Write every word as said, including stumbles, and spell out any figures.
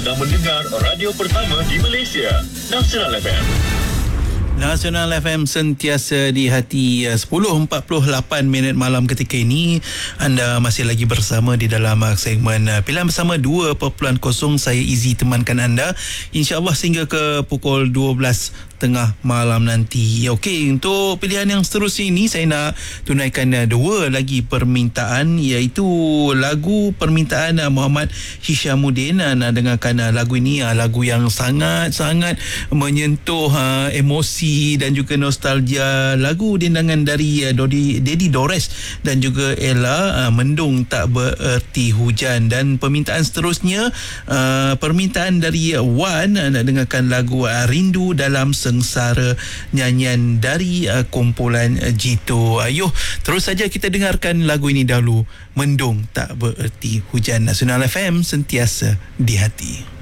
Dan mendengar radio pertama di Malaysia, Nasional F M. Nasional F M sentiasa di hati. Sepuluh empat puluh lapan minit malam ketika ini anda masih lagi bersama di dalam segmen Pilihan Bersama dua titik kosong. Saya Izzy temankan anda InsyaAllah sehingga ke pukul dua belas tengah malam nanti. Okey, untuk pilihan yang seterusnya ini saya nak tunaikan dua lagi permintaan, iaitu lagu permintaan Muhammad Hishamuddin. Nak dengarkan lagu ini, lagu yang sangat-sangat menyentuh uh, emosi dan juga nostalgia. Lagu dendangan dari uh, Dodi, Dedi Dores dan juga Ella, uh, Mendung Tak Bererti Hujan. Dan permintaan seterusnya, uh, permintaan dari Wan, uh, nak dengarkan lagu uh, Rindu Dalam Sengsara, nyanyian dari uh, kumpulan uh, Jito. Ayuh, terus saja kita dengarkan lagu ini dahulu, Mendung Tak Bererti Hujan. Nasional F M sentiasa di hati.